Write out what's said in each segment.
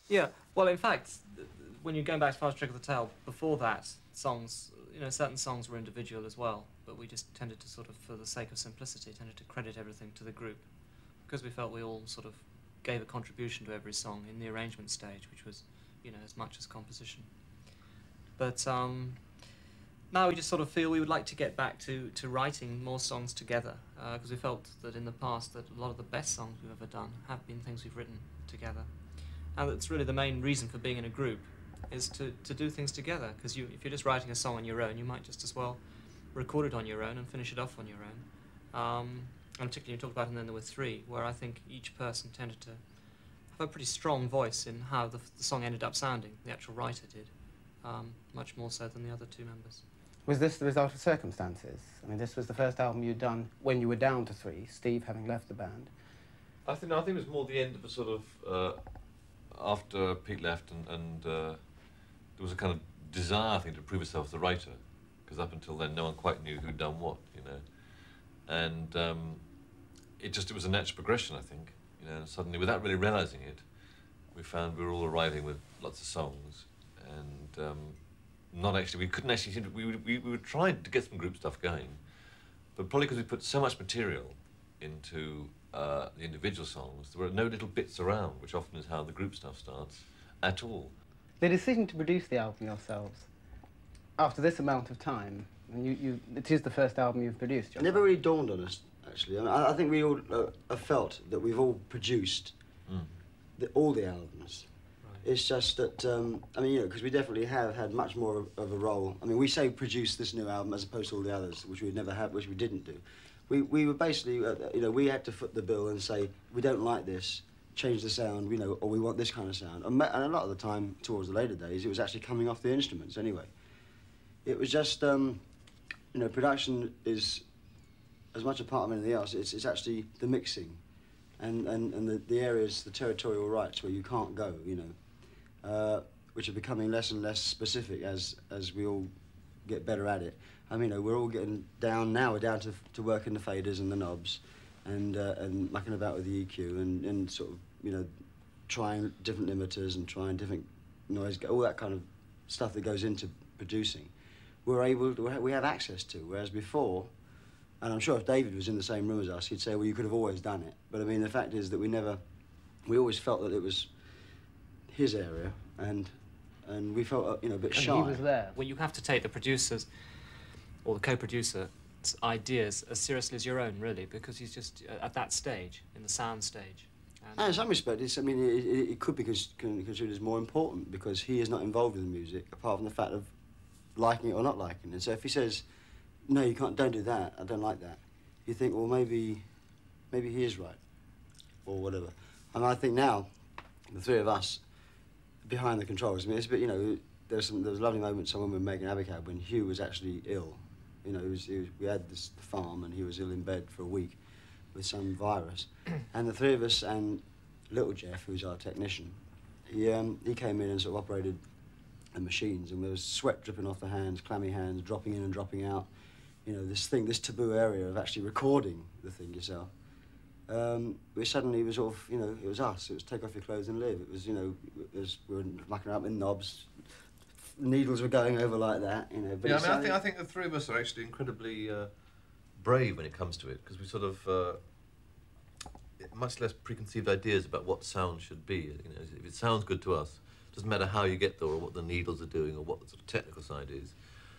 Yeah, well, in fact, when you're going back as far as Trick of the Tail, before that, songs, certain songs were individual as well, but we just tended to sort of, for the sake of simplicity, tended to credit everything to the group, because we felt we all sort of gave a contribution to every song in the arrangement stage, which was, as much as composition. But now we just sort of feel we would like to get back to writing more songs together, because we felt that in the past that a lot of the best songs we've ever done have been things we've written together. And that's really the main reason for being in a group, is to do things together, because if you're just writing a song on your own, you might just as well record it on your own and finish it off on your own. And particularly you talked about And Then There Were Three, where I think each person tended to have a pretty strong voice in how the song ended up sounding, the actual writer did, much more so than the other two members. Was this the result of circumstances? I mean, this was the first album you'd done when you were down to three, Steve having left the band. I think it was more the end of a sort of, after Pete left and there was a kind of desire, I think, to prove yourself as a writer, because up until then no one quite knew who'd done what, And it was a natural progression, I think, and suddenly, without really realising it, we found we were all arriving with lots of songs, and we couldn't actually, we were trying to get some group stuff going, but probably because we put so much material into the individual songs, there were no little bits around, which often is how the group stuff starts, at all. The decision to produce the album yourselves, after this amount of time, and it is the first album you've produced yourself. It never really dawned on us, actually. I think we all have felt that we've all produced all the albums. Right. It's just that, because we definitely have had much more of a role. I mean, we say produce this new album as opposed to all the others, which we'd never had, which we didn't do. We were basically, we had to foot the bill and say, we don't like this, change the sound, or we want this kind of sound. And a lot of the time, towards the later days, it was actually coming off the instruments anyway. It was just, production is as much a part of anything else. It's actually the mixing and the areas, the territorial rights where you can't go, which are becoming less and less specific as we all get better at it. I mean, we're all getting down now. We're down to working the faders and the knobs, and mucking about with the EQ and sort of trying different limiters and trying different noise, all that kind of stuff that goes into producing. We have access to, whereas before, and I'm sure if David was in the same room as us, he'd say, well, you could have always done it. But I mean, the fact is that we always felt that it was his area, and we felt a bit shy. And he was there. Well, you have to take the producers or the co-producer's ideas as seriously as your own, really, because he's just at that stage, in the sound stage. And in some respects, it could be considered as more important because he is not involved in the music, apart from the fact of liking it or not liking it. And so if he says, no, you can't, don't do that, I don't like that, you think, well, maybe he is right, or whatever. And I think now, the three of us, behind the controls, it's a bit, there was lovely moments when we were making Abacab when Hugh was actually ill. We had the farm and he was ill in bed for a week with some virus. And the three of us and little Jeff, who's our technician, he came in and sort of operated the machines, and there was sweat dripping off the hands, clammy hands, dropping in and dropping out. This we area of actually recording the thing yourself. We suddenly was sort of, it was us. It was take off your clothes and live. It was, we were mucking around with knobs. Needles were going over like that, But I think the three of us are actually incredibly brave when it comes to it, because we sort of much less preconceived ideas about what sound should be. If it sounds good to us, it doesn't matter how you get there or what the needles are doing or what the sort of technical side is.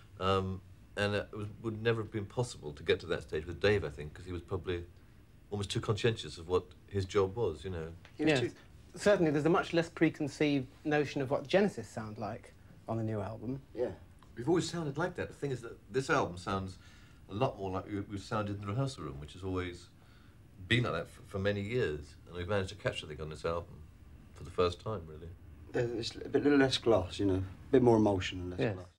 And it would never have been possible to get to that stage with Dave, I think, because he was probably almost too conscientious of what his job was, Yes. Certainly, there's a much less preconceived notion of what Genesis sound like on the new album. Yeah. We've always sounded like that. The thing is that this album sounds a lot more like we've sounded in the rehearsal room, which has always been like that for many years. And we've managed to capture the thing on this album for the first time, really. There's a bit little less gloss, a bit more emotion and less gloss.